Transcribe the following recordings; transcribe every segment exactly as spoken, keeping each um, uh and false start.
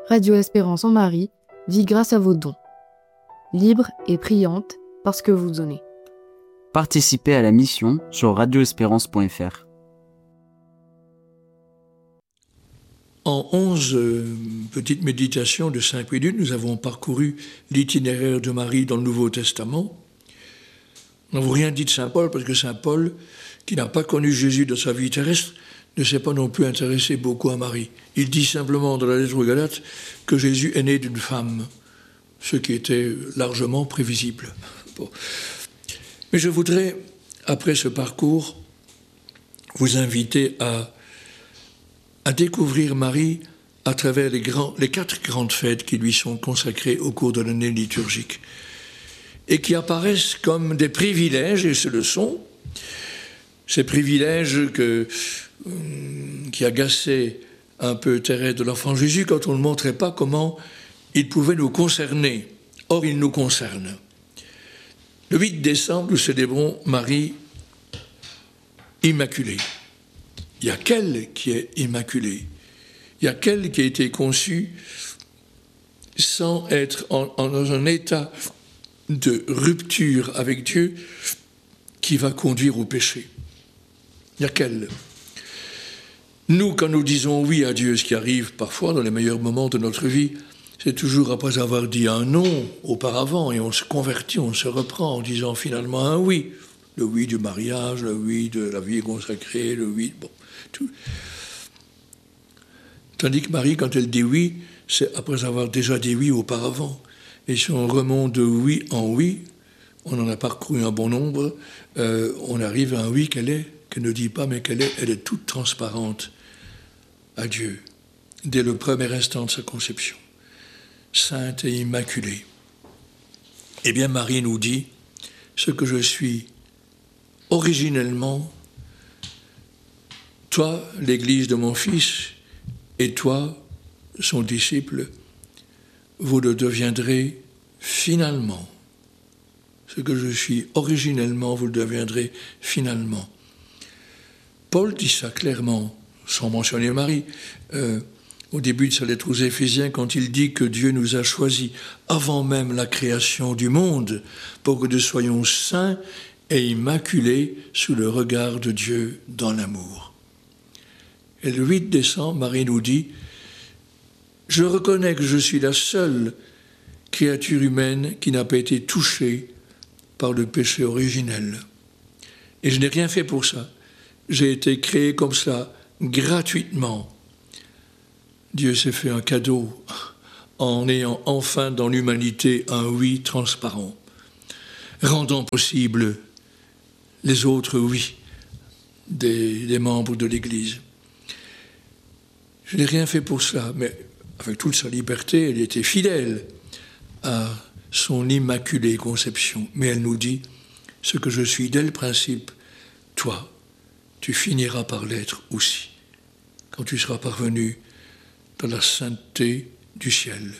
Radio Espérance en Marie vit grâce à vos dons. Libre et priante parce que vous donnez. Participez à la mission sur radio espérance point f r. En onze euh, petites méditations de cinq minutes, nous avons parcouru l'itinéraire de Marie dans le Nouveau Testament. Nous n'avons rien dit de Saint Paul, parce que Saint Paul, qui n'a pas connu Jésus dans sa vie terrestre, ne s'est pas non plus intéressé beaucoup à Marie. Il dit simplement dans la lettre aux Galates que Jésus est né d'une femme, ce qui était largement prévisible. Bon. Mais je voudrais, après ce parcours, vous inviter à, à découvrir Marie à travers les, grands, les quatre grandes fêtes qui lui sont consacrées au cours de l'année liturgique et qui apparaissent comme des privilèges, et ce le sont, ces privilèges que, qui agaçaient un peu Thérèse de l'Enfant Jésus quand on ne montrait pas comment ils pouvaient nous concerner. Or, ils nous concernent. Le huit décembre, nous célébrons Marie Immaculée. Il y a qu'elle qui est immaculée. Il y a qu'elle qui a été conçue sans être en, en, dans un état de rupture avec Dieu qui va conduire au péché. Il n'y a qu'elle. Nous, quand nous disons oui à Dieu, ce qui arrive parfois dans les meilleurs moments de notre vie, c'est toujours après avoir dit un non auparavant, et on se convertit, on se reprend en disant finalement un oui. Le oui du mariage, le oui de la vie consacrée, le oui... Bon, tout. Tandis que Marie, quand elle dit oui, c'est après avoir déjà dit oui auparavant. Et si on remonte de oui en oui, on en a parcouru un bon nombre, euh, on arrive à un oui qu'elle est, qu'elle ne dit pas, mais qu'elle est, elle est toute transparente à Dieu, dès le premier instant de sa conception. Sainte et immaculée. Eh bien, Marie nous dit ce que je suis originellement, toi, l'Église de mon Fils, et toi, son disciple, vous le deviendrez finalement. Ce que je suis originellement, vous le deviendrez finalement. Paul dit ça clairement, sans mentionner Marie, euh, au début de sa lettre aux Éphésiens, quand il dit que Dieu nous a choisis avant même la création du monde pour que nous soyons saints et immaculés sous le regard de Dieu dans l'amour. Et le huit décembre, Marie nous dit « Je reconnais que je suis la seule créature humaine qui n'a pas été touchée par le péché originel. Et je n'ai rien fait pour ça. J'ai été créé comme ça, gratuitement. Dieu s'est fait un cadeau en ayant enfin dans l'humanité un oui transparent, rendant possible les autres oui des, des membres de l'Église. Je n'ai rien fait pour cela, mais avec toute sa liberté, elle était fidèle à son immaculée conception. Mais elle nous dit, ce que je suis dès le principe, toi, tu finiras par l'être aussi, quand tu seras parvenu dans la sainteté du ciel.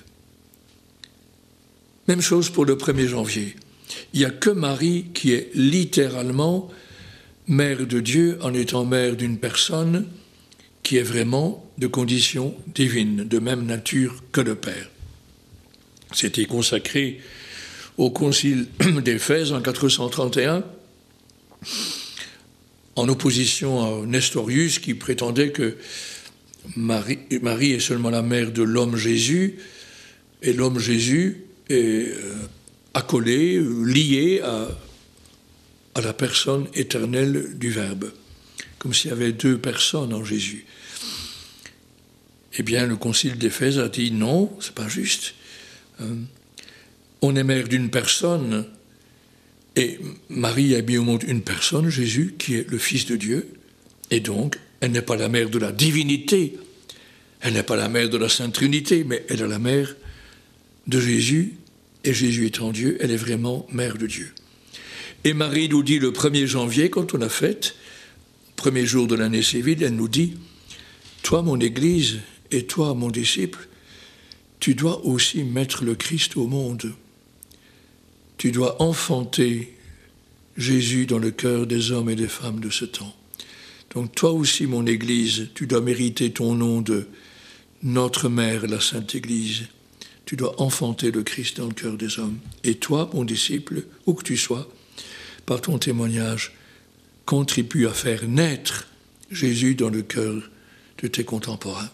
Même chose pour le premier janvier. Il n'y a que Marie qui est littéralement mère de Dieu en étant mère d'une personne qui est vraiment de condition divine, de même nature que le Père. C'était consacré au concile d'Éphèse en quatre cent trente et un, en opposition à Nestorius qui prétendait que Marie, Marie est seulement la mère de l'homme Jésus, et l'homme Jésus est euh, accolé, lié à, à la personne éternelle du Verbe, comme s'il y avait deux personnes en Jésus. Eh bien, le concile d'Éphèse a dit non, c'est pas juste. Euh, on est mère d'une personne, et Marie a mis au monde une personne, Jésus, qui est le Fils de Dieu, et donc elle n'est pas la mère de la divinité, elle n'est pas la mère de la Sainte Trinité, mais elle est la mère de Jésus, et Jésus étant Dieu, elle est vraiment mère de Dieu. Et Marie nous dit le premier janvier, quand on a fête, premier jour de l'année civile, elle nous dit « Toi, mon Église, et toi, mon disciple, tu dois aussi mettre le Christ au monde. Tu dois enfanter Jésus dans le cœur des hommes et des femmes de ce temps. Donc toi aussi, mon Église, tu dois mériter ton nom de, notre mère, la Sainte Église, tu dois enfanter le Christ dans le cœur des hommes. Et toi, mon disciple, où que tu sois, par ton témoignage, contribue à faire naître Jésus dans le cœur de tes contemporains.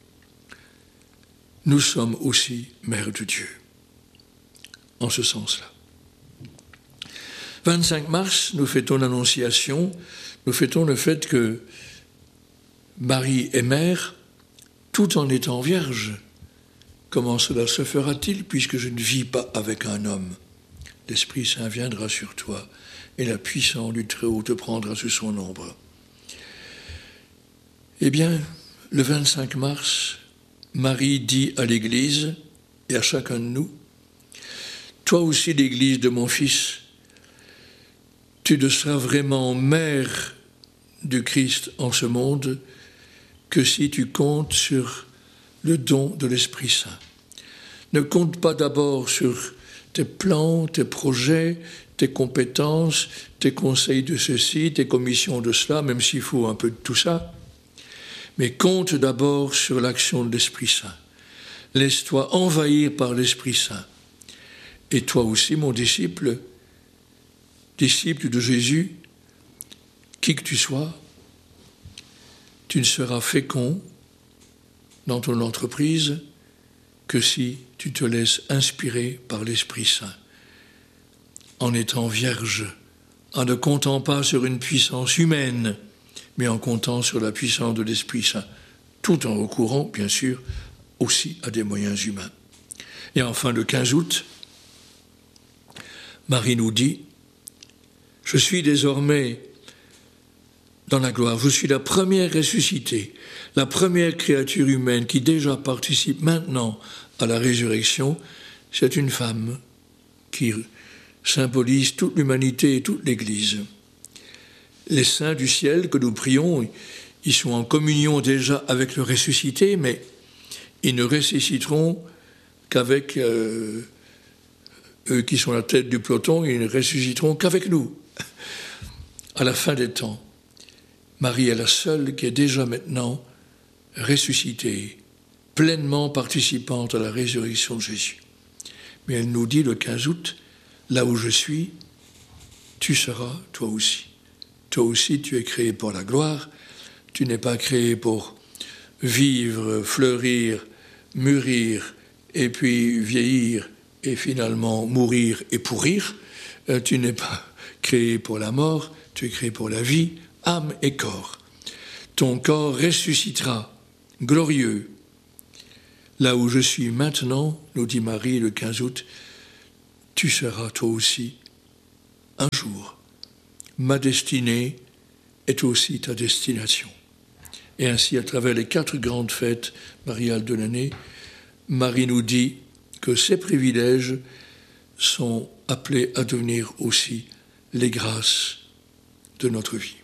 Nous sommes aussi mère de Dieu, en ce sens-là. vingt-cinq mars, nous fêtons l'Annonciation, nous fêtons le fait que Marie est mère, tout en étant vierge. Comment cela se fera-t-il, puisque je ne vis pas avec un homme? L'Esprit Saint viendra sur toi, et la puissance du Très-Haut te prendra sous son ombre. Eh bien, le vingt-cinq mars, Marie dit à l'Église, et à chacun de nous, « Toi aussi, l'Église de mon Fils, tu ne seras vraiment mère du Christ en ce monde que si tu comptes sur le don de l'Esprit Saint. Ne compte pas d'abord sur tes plans, tes projets, tes compétences, tes conseils de ceci, tes commissions de cela, même s'il faut un peu de tout ça, mais compte d'abord sur l'action de l'Esprit Saint. Laisse-toi envahir par l'Esprit Saint. Et toi aussi, mon disciple, disciple de Jésus, qui que tu sois, tu ne seras fécond dans ton entreprise que si tu te laisses inspirer par l'Esprit Saint, en étant vierge, en ne comptant pas sur une puissance humaine, mais en comptant sur la puissance de l'Esprit Saint, tout en recourant, bien sûr, aussi à des moyens humains. Et enfin, le quinze août, Marie nous dit « Je suis désormais dans la gloire, je suis la première ressuscitée, la première créature humaine qui déjà participe maintenant à la résurrection, c'est une femme qui symbolise toute l'humanité et toute l'Église. Les saints du ciel que nous prions, ils sont en communion déjà avec le ressuscité, mais ils ne ressusciteront qu'avec euh, eux qui sont la tête du peloton, ils ne ressusciteront qu'avec nous. À la fin des temps, Marie est la seule qui est déjà maintenant ressuscitée, pleinement participante à la résurrection de Jésus. Mais elle nous dit le quinze août, là où je suis, tu seras toi aussi. Toi aussi, tu es créé pour la gloire. Tu n'es pas créé pour vivre, fleurir, mûrir, et puis vieillir, et finalement mourir et pourrir. Euh, tu n'es pas créé pour la mort, tu es créé pour la vie, âme et corps. Ton corps ressuscitera, glorieux. Là où je suis maintenant, nous dit Marie le quinze août, tu seras toi aussi un jour. Ma destinée est aussi ta destination. Et ainsi, à travers les quatre grandes fêtes mariales de l'année, Marie nous dit que ces privilèges sont appelés à devenir aussi les grâces de notre vie.